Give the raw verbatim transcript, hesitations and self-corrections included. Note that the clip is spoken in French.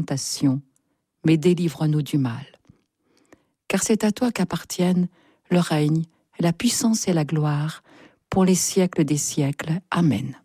tentation, mais délivre-nous du mal. Car c'est à toi qu'appartiennent le règne, la puissance et la gloire, pour les siècles des siècles. Amen.